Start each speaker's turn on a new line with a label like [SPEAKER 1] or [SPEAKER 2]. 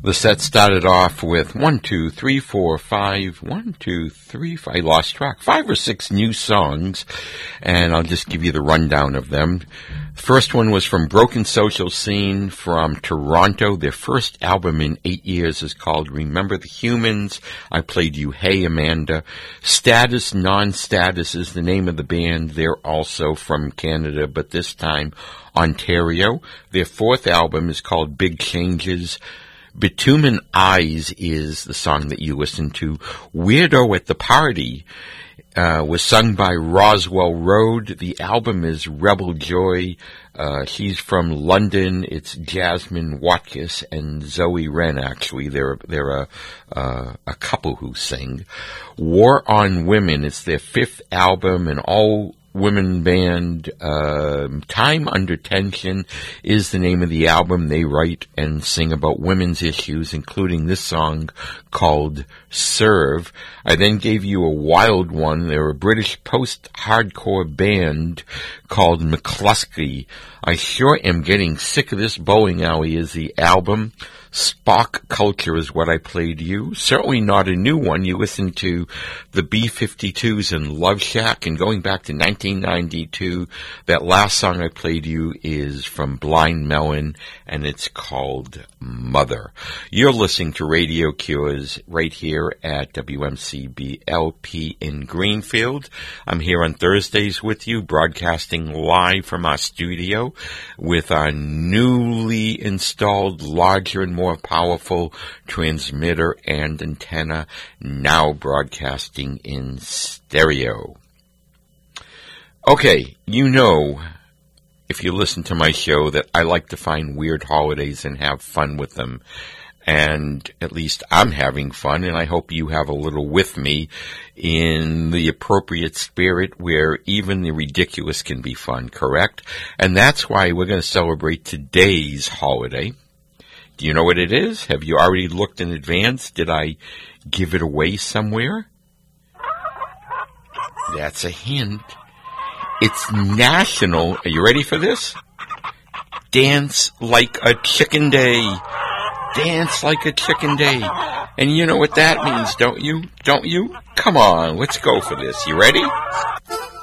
[SPEAKER 1] The set started off with 1, 2, 3, 4, 5, 1, 2, 3, 5, I lost track, 5 or 6 new songs, and I'll just give you the rundown of them. The first one was from Broken Social Scene from Toronto. Their first album in 8 years is called Remember the Humans. I played you Hey Amanda. Status Non-Status is the name of the band. They're also from Canada, but this time Ontario. Their fourth album is called Big Changes. Bitumen Eyes is the song that you listen to. Weirdo at the Party was sung by Roswell Road. The album is Rebel Joy. She's from London. It's Jasmine Watkins and Zoe Wren, actually. They're a couple who sing. War on Women is their fifth album, an all-women band. Time Under Tension is the name of the album. They write and sing about women's issues, including this song called Serve. I then gave you a wild one. They're a British post-hardcore band called McCluskey. I sure am getting sick of this bowling alley is the album. Spock Culture is what I played you. Certainly not a new one. You listened to the B-52s and Love Shack, and going back to 1992, that last song I played you is from Blind Melon, and it's called Mother. You're listening to Radio Cures right here at WMCB-LP in Greenfield. I'm here on Thursdays with you, broadcasting live from our studio with our newly installed, larger and more powerful transmitter and antenna, now broadcasting in stereo. Okay, you know, if you listen to my show, that I like to find weird holidays and have fun with them. And at least I'm having fun, and I hope you have a little with me in the appropriate spirit where even the ridiculous can be fun, correct? And that's why we're going to celebrate today's holiday. Do you know what it is? Have you already looked in advance? Did I give it away somewhere? That's a hint. It's National, are you ready for this? Dance Like a Chicken Day. Dance Like a Chicken Day. And you know what that means, don't you? Don't you? Come on, let's go for this. You ready?